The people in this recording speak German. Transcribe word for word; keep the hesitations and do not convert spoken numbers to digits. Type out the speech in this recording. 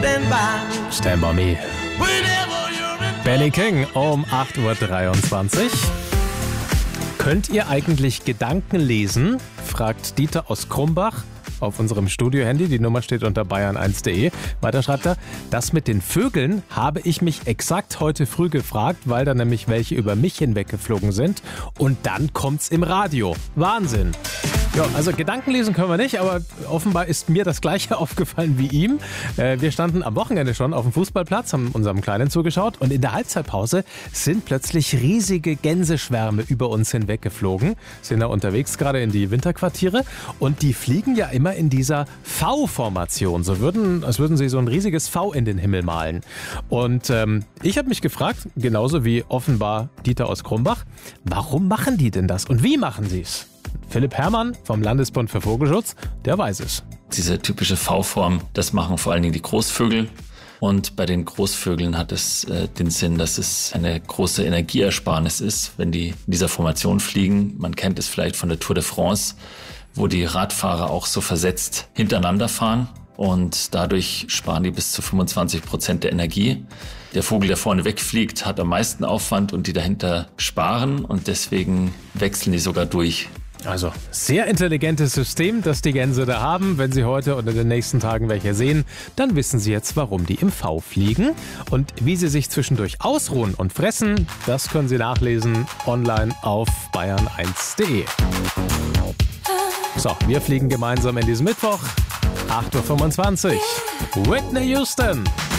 stand by me. Stand by me. Whenever you're in Benny King um acht Uhr dreiundzwanzig. Könnt ihr eigentlich Gedanken lesen? Fragt Dieter aus Krumbach auf unserem Studio-Handy. Die Nummer steht unter bayern eins punkt de. Weiter schreibt er, das mit den Vögeln habe ich mich exakt heute früh gefragt, weil da nämlich welche über mich hinweggeflogen sind. Und dann kommt's im Radio. Wahnsinn. Ja, also Gedanken lesen können wir nicht, aber offenbar ist mir das Gleiche aufgefallen wie ihm. Äh, wir standen am Wochenende schon auf dem Fußballplatz, haben unserem Kleinen zugeschaut und in der Halbzeitpause sind plötzlich riesige Gänseschwärme über uns hinweggeflogen. Sind da unterwegs gerade in die Winterquartiere und die fliegen ja immer in dieser V-Formation, so würden, als würden sie so ein riesiges V in den Himmel malen. Und ähm, ich habe mich gefragt, genauso wie offenbar Dieter aus Krumbach, warum machen die denn das und wie machen sie es? Philipp Herrmann vom Landesbund für Vogelschutz, der weiß es. Diese typische V-Form, das machen vor allen Dingen die Großvögel. Und bei den Großvögeln hat es äh, den Sinn, dass es eine große Energieersparnis ist, wenn die in dieser Formation fliegen. Man kennt es vielleicht von der Tour de France, wo die Radfahrer auch so versetzt hintereinander fahren. Und dadurch sparen die bis zu fünfundzwanzig Prozent der Energie. Der Vogel, der vorne wegfliegt, hat am meisten Aufwand und die dahinter sparen. Und deswegen wechseln die sogar durch. Also sehr intelligentes System, das die Gänse da haben. Wenn Sie heute oder in den nächsten Tagen welche sehen, dann wissen Sie jetzt, warum die im V fliegen. Und wie sie sich zwischendurch ausruhen und fressen, das können Sie nachlesen online auf bayern eins punkt de. So, wir fliegen gemeinsam in diesem Mittwoch, acht Uhr fünfundzwanzig. Whitney Houston.